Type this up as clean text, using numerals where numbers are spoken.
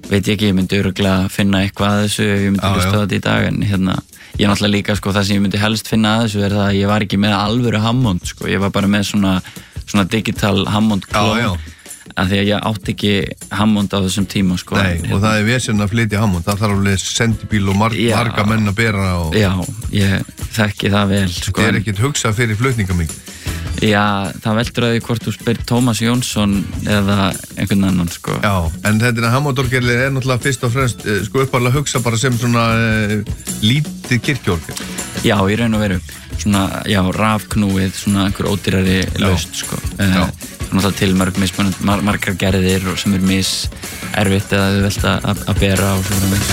veit ég ekki, ég myndi örugglega finna eitthvað að þessu ef ég myndi hlusta á þetta í dag, en ég náttúrulega líka, sko, það sem ég myndi helst finna að þessu það að ég var ekki með alvöru Hammond, sko, ég var bara með svona digital Hammond klón, af því að ég átti ekki Hammond á þessum tíma, sko. Nei, og það vesen að flytja Hammond, það þarf alveg sendibíl og marga menn að bera og... Já, ég þekki það vel, sko. Þetta ekkert hugsað fyrir flutningamík? Já, það veldur að því hvort þú spyr Tómas Jónsson eða einhvern annan, sko. Já, en þetta Hammond-orgelið náttúrulega fyrst og fremst, sko, upparlega hugsa bara sem svona lítið kirkjuorgel. Já, í raun og veru. Svona, já, rafknúið, svona einhver ódýrari laust, sko. Náttúrulega til margar gerðir og sem mis erfitt að þau velta að bera og svona.